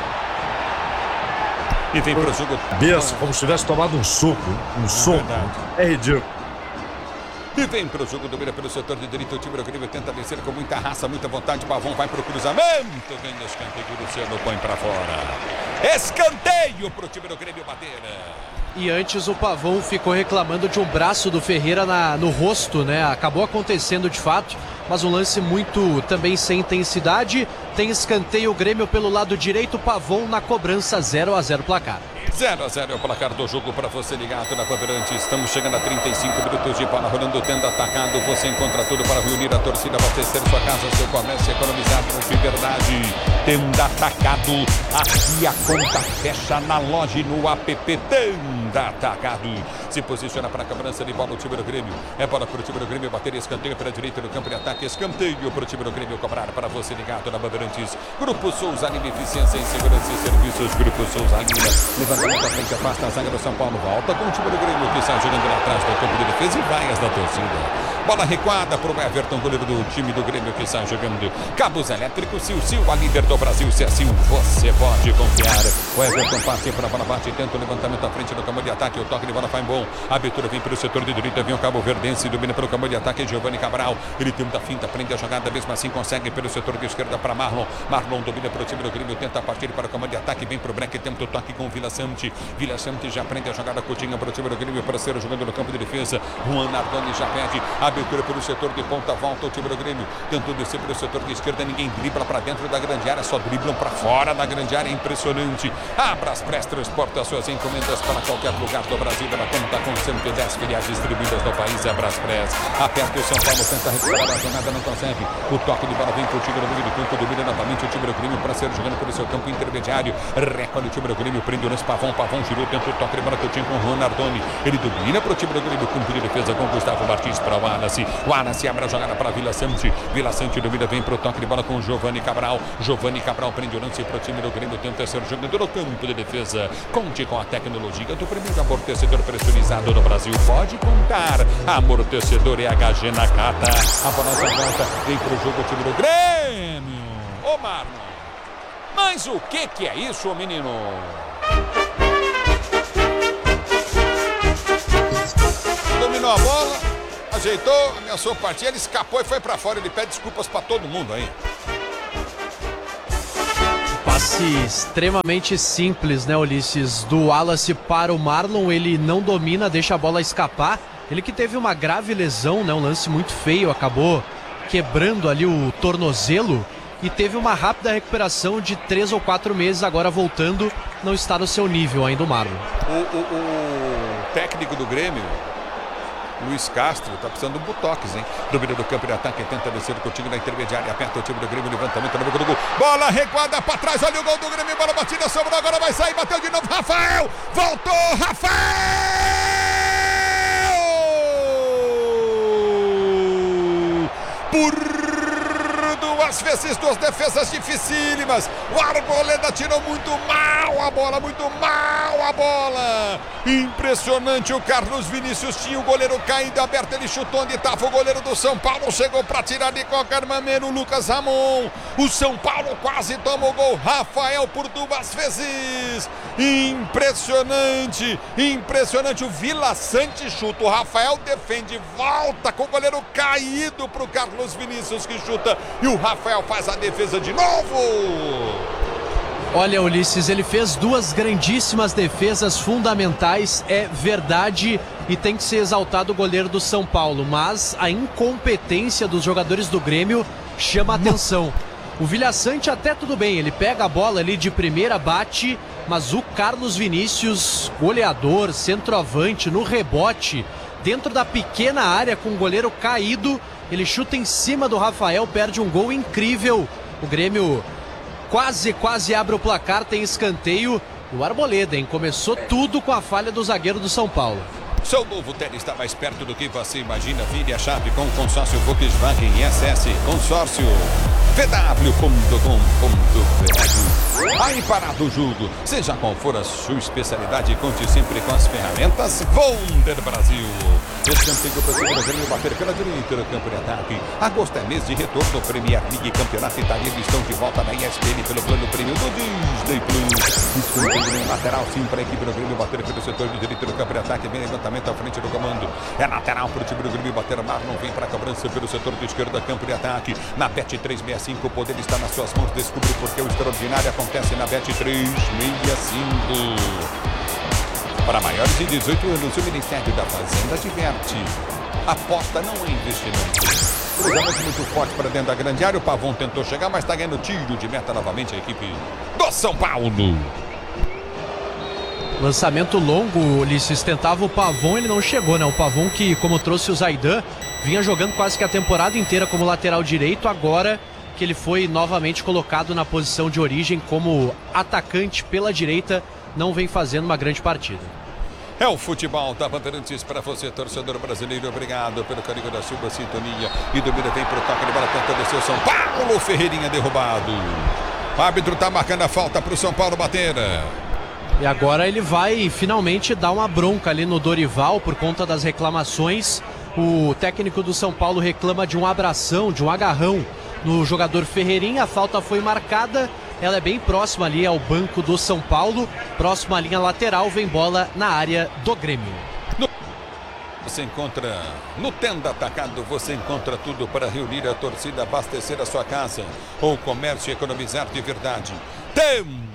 S1: E vem pro jogo.
S4: Como se tivesse tomado um suco, soco. É ridículo.
S1: E vem pro jogo, domina pelo setor de direita. O time do Grêmio tenta vencer com muita raça, muita vontade. Pavão vai pro cruzamento. Vem no escanteio, o Luciano põe pra fora. Escanteio pro time do Grêmio bater.
S2: E antes o Pavão ficou reclamando de um braço do Ferreira no rosto, né? Acabou acontecendo de fato, mas um lance muito também sem intensidade. Tem escanteio, o Grêmio pelo lado direito, Pavão na cobrança, 0-0 placar.
S1: 0-0 é o placar do jogo para você ligado na Bandeirantes. Estamos chegando a 35 minutos de bola rolando, tendo atacado. Você encontra tudo para reunir a torcida, abastecer sua casa, seu comércio, economizar de verdade. Tendo atacado, aqui a conta fecha na loja e no app. Tendo atacado. Se posiciona para a cobrança de bola o time do Grêmio. É bola para o time do Grêmio bater, escanteio para a direita do campo de ataque. Escanteio para o time do Grêmio cobrar para você ligado na Bandeirantes. Grupo Souza Lima, eficiência em segurança e serviços. Grupo Souza Lima. Levantamento à frente, afasta a zaga do São Paulo. Volta com o time do Grêmio que sai jogando lá atrás do campo de defesa e vaias da torcida. Bola recuada para o Everton, goleiro do time do Grêmio que sai jogando. Cabos elétricos, Sil, a líder do Brasil. Se assim você pode confiar. O Everton passe para a bola, bate, tenta o levantamento à frente do campo de ataque. O toque de bola vai bom. A abertura vem pelo setor de direita, vem o Cabo Verdense, domina pelo campo de ataque. Giovanni Cabral, ele tem muita finta, prende a jogada, mesmo assim consegue pelo setor de esquerda para Marlon. Marlon domina pelo time do Grêmio, tenta partir para o campo de ataque, vem para o break, tenta o toque com o Vila Sante. Vila Sante já prende a jogada, Coutinho para o time do Grêmio para ser jogando no campo de defesa. Juan Nardoni já pede, abertura abertura pelo setor de ponta, volta o time do Grêmio, tentou descer pelo setor de esquerda, ninguém dribla para dentro da grande área, só driblam para fora da grande área, impressionante. A Braspress transporta suas encomendas para qualquer lugar do Brasil, ela conta com 110 filiais distribuídas no país, a Braspress. Aperta o São Paulo, tenta recuperar a jogada, não consegue. O toque de bola vem pro time no meio do campo, domina novamente o time do Grêmio para ser jogando pelo seu campo intermediário. Recolhe o time do Grêmio, prende o lance, Pavão girou, tenta o toque de bola que eu tinha com o Ronaldoni. Ele domina pro time do Grêmio, campo de defesa com Gustavo Martins para o Wallace. O Wallace abre a jogada para Vila Sante. Vila Sante domina, vem pro toque de bola com o Giovanni Cabral. Giovanni Cabral prende o lance pro time do Grêmio, tenta ser jogando no campo de defesa. Conte com a tecnologia do primeiro amortecedor pressurizado no Brasil. Pode contar. Amortecedor EHG Nakata. A bola volta, vem pro jogo o time do Grêmio. Ô Marlon, mas o que é isso, menino? Dominou a bola, ajeitou, ameaçou partir, ele escapou e foi pra fora. Ele pede desculpas pra todo mundo aí.
S2: Passe extremamente simples, né, Ulisses? Do Wallace para o Marlon, ele não domina, deixa a bola escapar. Ele que teve uma grave lesão, né, um lance muito feio, acabou quebrando ali o tornozelo e teve uma rápida recuperação de 3 ou 4 meses, agora voltando, não está no seu nível ainda o Marlon.
S1: O técnico do Grêmio, Luiz Castro, tá precisando de um botox, hein? Domina do campo de ataque, tenta descer contigo na intermediária, aperta o time do Grêmio, levantamento no boca do gol. Bola recuada pra trás, olha o gol do Grêmio, bola batida, sobrou, agora vai sair, bateu de novo, Rafael! Voltou, Rafael! Por duas vezes, duas defesas dificílimas. O Arboleda tirou muito mal a bola, muito mal a bola. Impressionante, o Carlos Vinícius tinha o goleiro caído aberto, ele chutou onde estava o goleiro do São Paulo, chegou para tirar de qualquer maneira o Lucas Ramon. O São Paulo quase tomou gol, Rafael por duas vezes. Impressionante, impressionante. O Vila Sante chuta, o Rafael defende, volta com o goleiro caído para o Carlos Vinícius que chuta e o Rafael faz a defesa de novo.
S2: Olha, Ulisses, ele fez duas grandíssimas defesas fundamentais, é verdade, e tem que ser exaltado o goleiro do São Paulo, mas a incompetência dos jogadores do Grêmio chama atenção. O Vila Sante até tudo bem, ele pega a bola ali de primeira, bate, mas o Carlos Vinícius, goleador, centroavante, no rebote, dentro da pequena área com o goleiro caído, ele chuta em cima do Rafael, perde um gol incrível. O Grêmio quase abre o placar, tem escanteio. E o Arboleda, hein? Começou tudo com a falha do zagueiro do São Paulo.
S1: Seu novo Tele está mais perto do que você imagina. Vire a chave com o consórcio Volkswagen SS. Consórcio vw.com.br. Aí parado o jogo. Seja qual for a sua especialidade, conte sempre com as ferramentas Wonder Brasil. Escanteio para cima do Grêmio, bater pela direita do campo de ataque. Agosto é mês de retorno, Premier League, Campeonato Italiano estão de volta na ESPN pelo plano prêmio do Disney Plus. Escanteio lateral sim para a equipe do Grêmio, bater pelo setor de direita do campo de ataque, vem levantamento à frente do comando. É lateral para o time do Grêmio, bater a Marlon, vem para a cobrança pelo setor de esquerda, campo de ataque. Na Bet 365, o poder está nas suas mãos, descubra porque o extraordinário acontece na Bet 365. Para maiores de 18 anos, o Ministério da Fazenda adverte. Aposta não é investimento. Cruzamento muito forte para dentro da grande área. O Pavão tentou chegar, mas está ganhando tiro de meta novamente a equipe do São Paulo.
S2: Lançamento longo, Ulisses, tentava o Pavão, ele não chegou, né? O Pavão que, como trouxe o Zaidan, vinha jogando quase que a temporada inteira como lateral direito, agora que ele foi novamente colocado na posição de origem como atacante pela direita, não vem fazendo uma grande partida.
S1: É o futebol da Bandeirantes para você, torcedor brasileiro. Obrigado pelo carinho da sua sintonia. E domina, vem para o toque de bola, tenta descer o São Paulo. Ferreirinha derrubado. O árbitro está marcando a falta para o São Paulo bater.
S2: E agora ele vai finalmente dar uma bronca ali no Dorival por conta das reclamações. O técnico do São Paulo reclama de um abração, de um agarrão no jogador Ferreirinha. A falta foi marcada. Ela é bem próxima ali ao banco do São Paulo. Próxima à linha lateral, vem bola na área do Grêmio.
S1: Você encontra no Tenda Atacado, você encontra tudo para reunir a torcida, abastecer a sua casa ou comércio e economizar de verdade. Tenda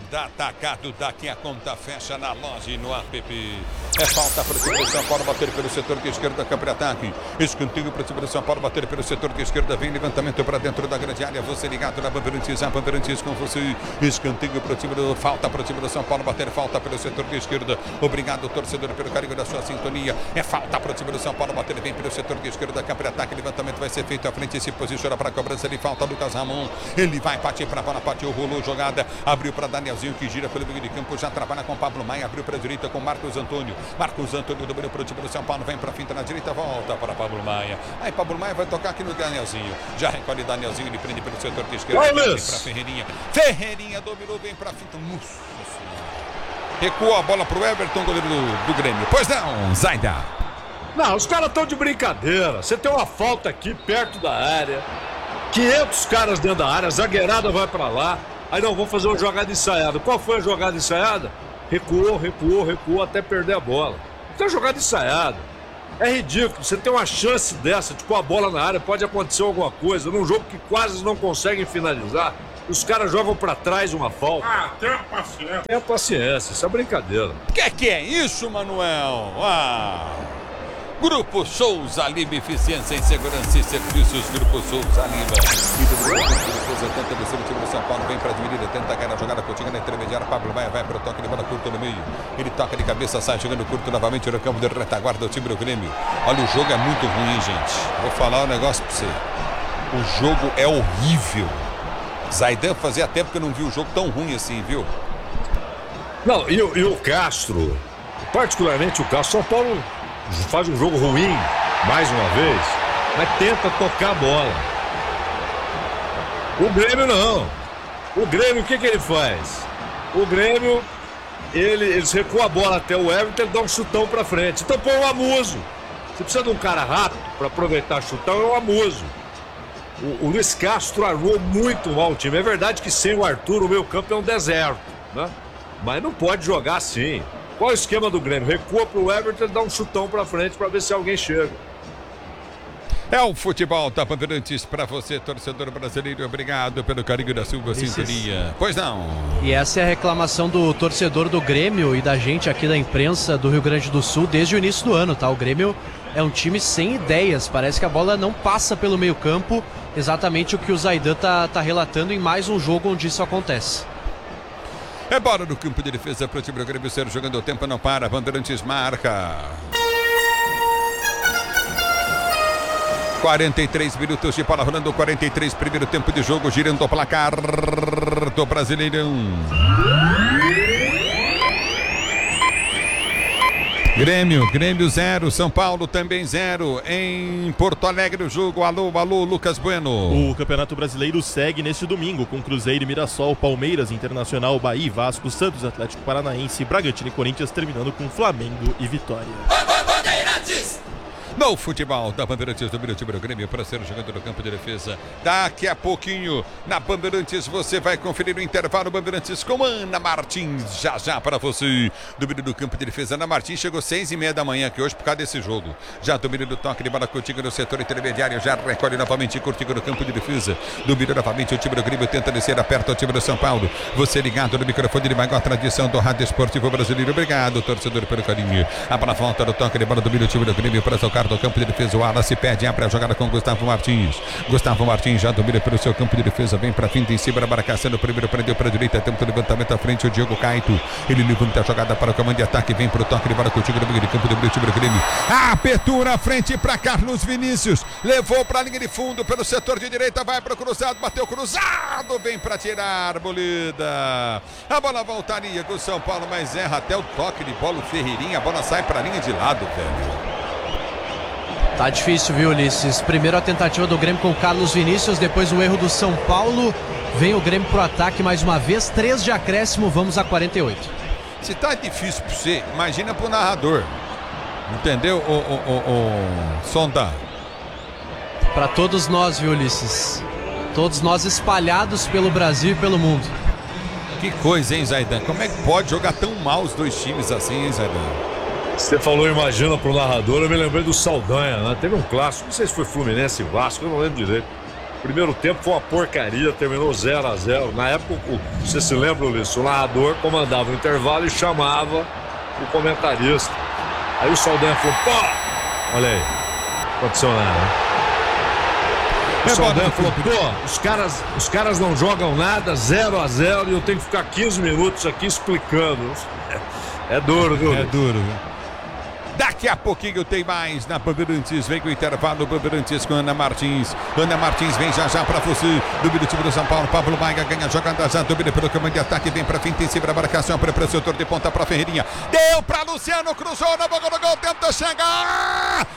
S1: da Atacado, daqui a conta fecha na loja e no app. É falta para o time do São Paulo bater pelo setor de esquerda, campo de ataque. Escanteio para o time do São Paulo bater pelo setor de esquerda, vem levantamento para dentro da grande área. Você ligado na Bandeirantes, a Bandeirantes com você. Escanteio para o time do... Falta para o time do São Paulo bater, falta pelo setor de esquerda. Obrigado, torcedor, pelo carinho da sua sintonia. É falta para o time do São Paulo bater, vem pelo setor de esquerda, campo de ataque. Levantamento vai ser feito à frente, se posiciona para a cobrança de falta. Lucas Ramon, ele vai partir para a bola, partiu, rolou jogada, abriu para Danielzinho que gira pelo meio de campo, já trabalha com Pablo Maia, abriu para a direita com Marcos Antônio. Marcos Antônio dominou para o time do São Paulo, vem para a finta na direita, volta para Pablo Maia. Aí Pablo Maia vai tocar aqui no Danielzinho. Já recolhe Danielzinho, ele prende pelo setor de esquerda, vem para Ferreirinha. Ferreirinha dominou, vem para a finta. Nossa Senhora. Recuou a bola para o Everton, goleiro do Grêmio. Pois não, Zaida.
S4: Não, os caras estão de brincadeira. Você tem uma falta aqui perto da área. 500 caras dentro da área, a zagueirada vai pra lá. Aí não, vamos fazer uma jogada ensaiada. Qual foi a jogada ensaiada? Recuou até perder a bola. Então, jogada ensaiada. É ridículo, você tem uma chance dessa de pôr a bola na área, pode acontecer alguma coisa. Num jogo que quase não conseguem finalizar, os caras jogam pra trás uma falta.
S5: Ah, tenha paciência.
S4: Tenha paciência, isso é brincadeira.
S1: Que é isso, Manuel? Grupo Souza Lima, eficiência em segurança e serviços. Grupo Souza Lima. Representante do time do São Paulo, vem para dividir, tenta ganhar a jogada curtinha na intermediária. Pablo Maia vai para o toque de bola curto no meio. Ele toca de cabeça, sai jogando curto novamente no campo de retaguarda do time do Grêmio. Olha, o jogo é muito ruim, gente. Vou falar um negócio para você. O jogo é horrível. Zaidan fazia tempo que eu não vi um jogo tão ruim assim, viu?
S4: Não, e o Castro, particularmente o Castro, São Paulo faz um jogo ruim, mais uma vez, mas tenta tocar a bola. O Grêmio não. O Grêmio, o que ele faz? O Grêmio, eles recuam a bola até o Everton, ele dá um chutão pra frente. Então põe um Amuso. Você precisa de um cara rápido para aproveitar chutão, é o Amuso. O Luiz Castro armou muito mal o time. É verdade que sem o Arthur o meio campo é um deserto, né? Mas não pode jogar assim. Qual é o esquema do Grêmio? Recua pro Everton e dá um chutão pra frente pra ver se alguém chega.
S1: É o futebol da Bandeirantes pra você, torcedor brasileiro. Obrigado pelo carinho da sua sintonia. Pois não.
S2: E essa é a reclamação do torcedor do Grêmio e da gente aqui da imprensa do Rio Grande do Sul desde o início do ano, tá? O Grêmio é um time sem ideias. Parece que a bola não passa pelo meio campo. Exatamente o que o Zaidan tá relatando em mais um jogo onde isso acontece.
S1: É bola no campo de defesa para o time do Grêmio. Ser jogando o tempo não para. Bandeirantes marca. 43 minutos de bola rolando. 43 primeiro tempo de jogo. Girando o placar do Brasileirão. Grêmio 0, São Paulo também 0. Em Porto Alegre o jogo. Alô, Lucas Bueno.
S3: O Campeonato Brasileiro segue neste domingo com Cruzeiro e Mirassol, Palmeiras, Internacional, Bahia e Vasco, Santos, Atlético Paranaense, Bragantino e Corinthians, terminando com Flamengo e Vitória.
S1: No futebol da Bandeirantes do time do Grêmio para ser jogando no campo de defesa. Daqui a pouquinho na Bandeirantes você vai conferir o intervalo Bandeirantes com Ana Martins. Já para você. Domínio do campo de defesa. Ana Martins chegou 6h30 da manhã aqui hoje por causa desse jogo. Já domínio do toque de bola contigo no setor intermediário. Já recolhe novamente contigo no campo de defesa. Domínio novamente o time do Grêmio tenta descer aperta o time do São Paulo. Você ligado no microfone de maior tradição do Rádio Esportivo Brasileiro. Obrigado, torcedor, pelo carinho. A bola volta do toque de bola. Domínio o time do Grêmio para tocar do campo de defesa, o Ala se perde, abre a jogada com Gustavo Martins. Gustavo Martins já domina pelo seu campo de defesa, vem pra finta em cima da marcação, o primeiro prendeu pra direita, tenta o levantamento à frente, o Diego Caito, ele levanta a jogada para o comando de ataque, vem pro toque de bola contigo no meio de campo do time do Grêmio. Abertura à frente para Carlos Vinícius, levou pra linha de fundo pelo setor de direita, vai pro cruzado, bateu cruzado, vem pra tirar, Bolida. A bola voltaria com o São Paulo, mas erra até o toque de bola, o Ferreirinha, a bola sai pra linha de lado, velho.
S2: Tá difícil, viu, Ulisses? Primeiro a tentativa do Grêmio com o Carlos Vinícius, depois o erro do São Paulo. Vem o Grêmio pro ataque mais uma vez, 3 de acréscimo, vamos a 48.
S1: Se tá difícil pra você, imagina pro narrador. Entendeu, Sonda?
S2: Pra todos nós, viu, Ulisses? Todos nós espalhados pelo Brasil e pelo mundo.
S1: Que coisa, hein, Zaidan? Como é que pode jogar tão mal os dois times assim, hein, Zaidan?
S4: Você falou, imagina pro narrador, eu me lembrei do Saldanha, né? Teve um clássico, não sei se foi Fluminense e Vasco, eu não lembro direito. primeiro tempo foi uma porcaria, terminou 0-0. Na época, você se lembra, Ulisses, o narrador comandava o intervalo e chamava o comentarista. Aí o Saldanha falou, pô, olha aí, não aconteceu nada, né? O Saldanha falou, pô, os caras não jogam nada, 0-0, e eu tenho que ficar 15 minutos aqui explicando. É duro, viu?
S1: É duro, viu? Daqui a pouquinho tem mais na Bandeirantes. Vem com o intervalo Bandeirantes com Ana Martins. Ana Martins vem já para você. Domina o time do São Paulo. Pablo Maia ganha a jogada já. Domina pelo caminho de ataque. Vem para finta em cima da marcação. Para o setor de ponta para Ferreirinha. Deu para Luciano. Cruzou na boca do gol. Tenta chegar.